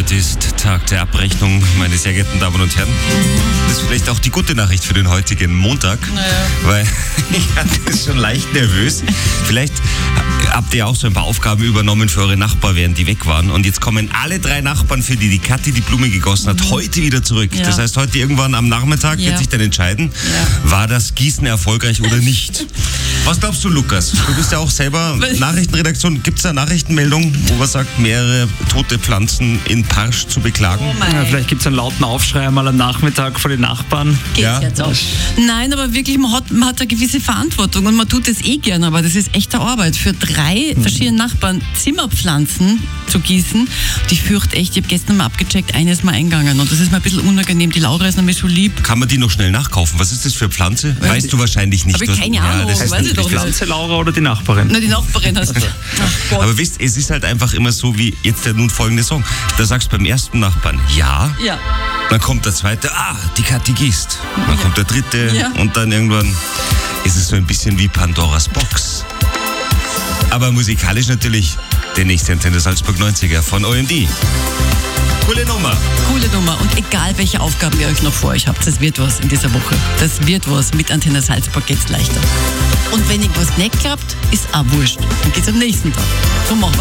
Heute ist Tag der Abrechnung, meine sehr geehrten Damen und Herren. Das ist vielleicht auch die gute Nachricht für den heutigen Montag, weil ich hatte es schon leicht nervös. Vielleicht habt ihr auch so ein paar Aufgaben übernommen für eure Nachbarn, während die weg waren. Und jetzt kommen alle 3 Nachbarn, für die Kathi die Blume gegossen hat, heute wieder zurück. Ja. Das heißt, heute irgendwann am Nachmittag wird sich dann entscheiden, war das Gießen erfolgreich oder nicht. Was glaubst du, Lukas? Du bist ja auch selber Nachrichtenredaktion. Gibt es da Nachrichtenmeldungen, wo man sagt, mehrere tote Pflanzen in Parsch zu beklagen? Ja, vielleicht gibt es einen lauten Aufschrei einmal am Nachmittag von den Nachbarn. Geht's jetzt auch? Nein, aber wirklich, man hat eine gewisse Verantwortung und man tut es gern, aber das ist echte Arbeit. Für 3 verschiedene Nachbarn Zimmerpflanzen zu gießen. Und ich fürchte echt, ich habe gestern mal abgecheckt, eine ist mal eingegangen und das ist mir ein bisschen unangenehm. Die Laura ist nämlich so lieb. Kann man die noch schnell nachkaufen? Was ist das für Pflanze? Weißt du wahrscheinlich nicht. Aber keine Ahnung. Das weiß ich doch die Pflanze Laura oder die Nachbarin? Na, die Nachbarin hast du. Aber wisst, es ist halt einfach immer so wie jetzt der nun folgende Song. Da sagst du beim ersten Nachbarn ja. Dann kommt der zweite, die Kathi gießt. Dann kommt der dritte und dann irgendwann ist es so ein bisschen wie Pandoras Box. Aber musikalisch natürlich der nächste Antenne Salzburg 90er von OMD. Coole Nummer. Coole Nummer. Und egal, welche Aufgaben ihr euch noch vor euch habt, das wird was in dieser Woche. Das wird was. Mit Antenne Salzburg geht's leichter. Und wenn irgendwas nicht klappt, ist auch wurscht. Dann geht's am nächsten Tag. So machen wir.